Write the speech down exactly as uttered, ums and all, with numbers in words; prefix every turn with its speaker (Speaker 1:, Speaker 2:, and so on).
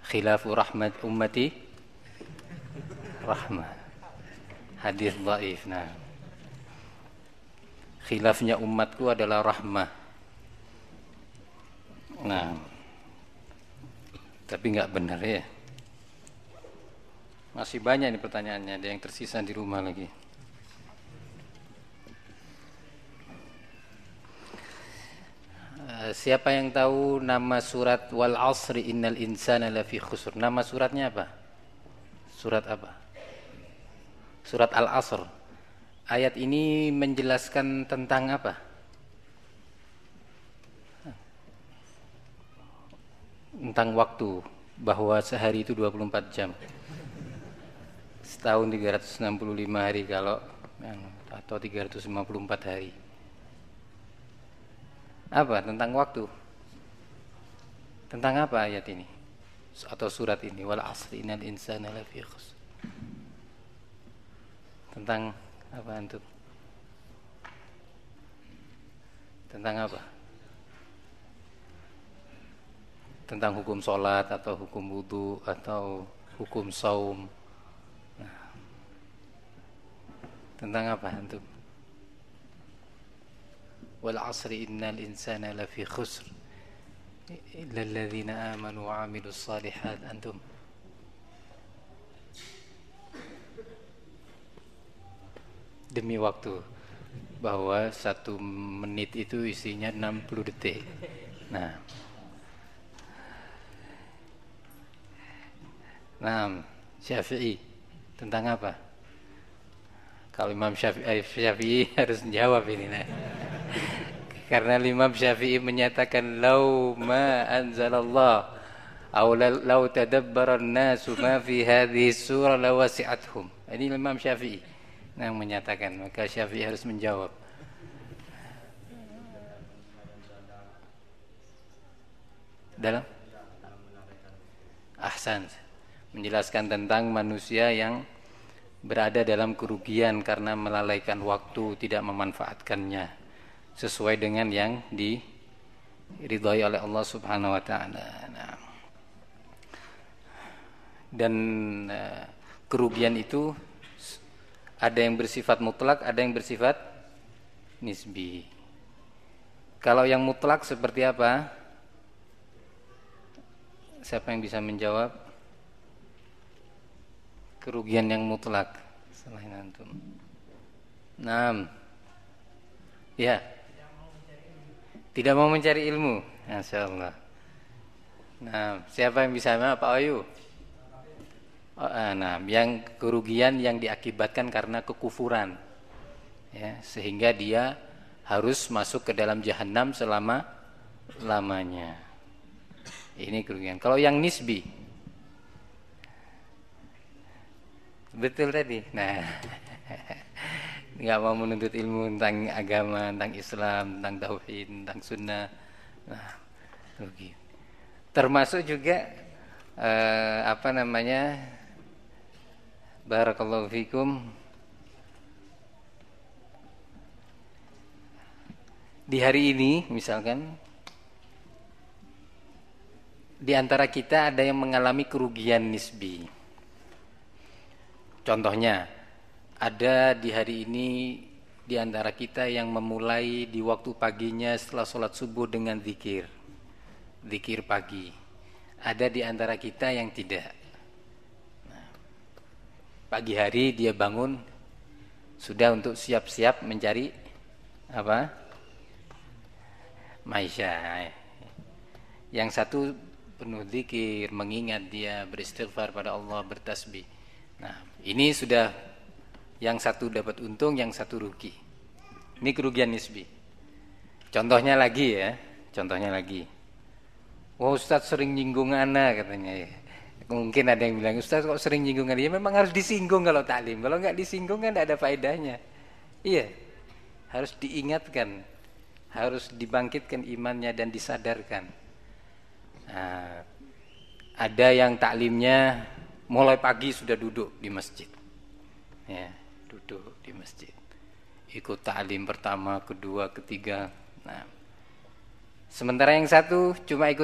Speaker 1: Khilafu rahmat ummati rahmah. Hadis dhaif. Nah, khilafnya umatku adalah rahmah. Nah, tapi nggak benar ya. Masih banyak nih pertanyaannya, ada yang tersisa di rumah lagi. Uh, siapa yang tahu nama surat wal asri innal insana lafi khusr? Nama suratnya apa? Surat apa? Surat Al-Asr. Ayat ini menjelaskan tentang apa? Tentang waktu, bahwa sehari itu dua puluh empat jam. Setahun tiga ratus enam puluh lima hari kalau atau tiga ratus lima puluh empat hari. Apa? Tentang waktu. Tentang apa ayat ini? Atau surat ini? Wal asri innal insana lafi khusr. Tentang apa antum? Tentang apa? Tentang hukum sholat atau hukum wudu atau hukum saum. Nah, tentang apa antum? Wal asri innal insana lafi khusr illa alladhina amanu wa 'amilus shalihat. Antum demi waktu, bahwa satu menit itu isinya enam puluh detik. Nah, nah, Syafi'i tentang apa? Kalau Imam Syafi'i, Syafi'i harus menjawab ini. Nah, karena Imam Syafi'i menyatakan lau ma anzalallah aw lau tadabbara an-nasu ma fi hadhihi surah lawasi'athum. Ini Imam Syafi'i yang menyatakan, maka Syafi'i harus menjawab. Dalam ahsan, menjelaskan tentang manusia yang berada dalam kerugian karena melalaikan waktu, tidak memanfaatkannya sesuai dengan yang diridhai oleh Allah Subhanahu wa taala. Nah, dan uh, kerugian itu ada yang bersifat mutlak, ada yang bersifat nisbi. Kalau yang mutlak seperti apa? Siapa yang bisa menjawab? Kerugian yang mutlak selain antum. Naam. Ya. Tidak mau mencari ilmu. Masyaallah. Nah, siapa yang bisa? Pak Ayu? Oh, nah, yang kerugian yang diakibatkan karena kekufuran, ya, sehingga dia harus masuk ke dalam jahanam selama lamanya. Ini kerugian. Kalau yang nisbi, betul tadi. Nah, nggak mau menuntut ilmu tentang agama, tentang Islam, tentang tauhid, tentang sunnah. Nah, rugi. Termasuk juga eh, apa namanya? Barakallahu fikum. Di hari ini misalkan di antara kita ada yang mengalami kerugian nisbi. Contohnya, ada di hari ini di antara kita yang memulai di waktu paginya setelah sholat subuh dengan zikir. Zikir pagi. Ada di antara kita yang tidak. Pagi hari dia bangun sudah untuk siap-siap mencari apa? Maisha. Yang satu penuh zikir, mengingat dia, beristighfar pada Allah, bertasbih. Nah, ini sudah yang satu dapat untung, yang satu rugi. Ini kerugian nisbi. Contohnya lagi ya, contohnya lagi. Wah, Ustaz sering nyinggung ana katanya ya. Mungkin ada yang bilang, Ustaz kok sering nyinggung dia? Memang harus disinggung kalau taklim. Kalau enggak disinggung kan tidak ada faedahnya. Iya, harus diingatkan, harus dibangkitkan imannya dan disadarkan. Nah, ada yang taklimnya mulai pagi sudah duduk di masjid, ya, duduk di masjid, ikut taklim pertama, kedua, ketiga. Nah, sementara yang satu cuma ikut